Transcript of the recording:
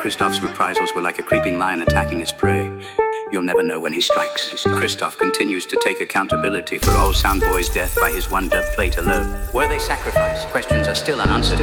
Christoph's reprisals were like a creeping lion attacking his prey. You'll never know when he strikes. Christoph continues to take accountability for old Soundboy's death by his one dub plate alone. Were they sacrificed? Questions are still unanswered.